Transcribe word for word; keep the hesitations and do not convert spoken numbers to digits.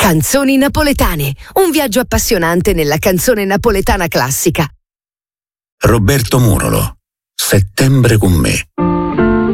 Canzoni napoletane, un viaggio appassionante nella canzone napoletana classica. Roberto Murolo, Settembre con me.